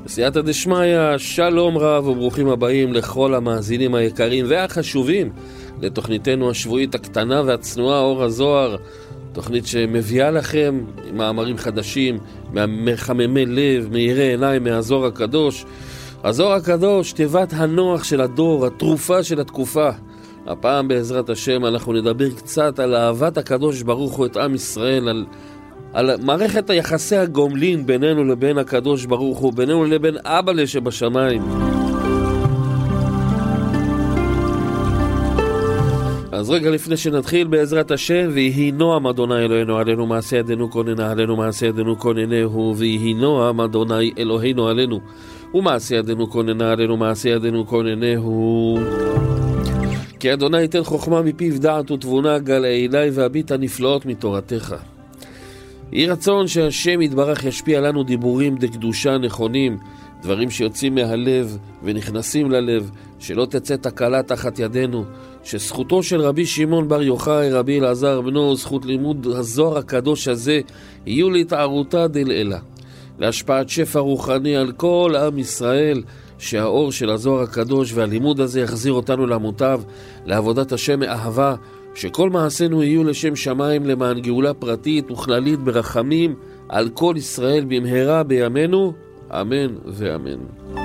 סייעתא דשמיא, שלום רב וברוכים הבאים לכל המאזינים היקרים והחשובים לתוכניתנו השבועית הקטנה והצנועה אור הזוהר, תוכנית שמביאה לכם מאמרים חדשים, מחממי לב, מאירי עיניים מהזוהר הקדוש. הזוהר הקדוש, תיבת הנוח של הדור, התרופה של התקופה. הפעם בעזרת השם אנחנו נדבר קצת על אהבת הקדוש ברוך הוא את עם ישראל, על מערכת היחסי הגומלין בינינו לבין הקדוש ברוך הוא, בינינו לבין אבא שבשמיים. אז רגע לפני שנתחיל בעזרת השם, ויהי נועם אדוני אלוהינו עלינו מעשה ידינו כוננה, עלינו מעשה ידינו כוננהו, ויהי נועם אדוני אלוהינו עלינו ומעשה ידינו כוננה, עלינו מעשה ידינו כוננהו. כי אדוני ייתן חוכמה מפיו דעת ותבונה, גלעי אלי והביט הנפלאות מתורתך. יהי רצון שהשם יתברך ישפיע לנו דיבורים דקדושה נכונים, דברים שיוצאים מהלב ונכנסים ללב, שלא תצא תקלה תחת ידינו, שזכותו של רבי שמעון בר יוחאי, רבי אלעזר בנו, זכות לימוד הזוהר הקדוש הזה, יהיו להתערותא דלעילא, להשפעת שפע רוחני על כל עם ישראל, שהאור של הזוהר הקדוש והלימוד הזה יחזיר אותנו למוטב, לעבודת השם מאהבה, שכל מעשינו יהיו לשם שמיים למען גאולה פרטית וכללית ברחמים על כל ישראל במהרה בימינו, אמן ואמן.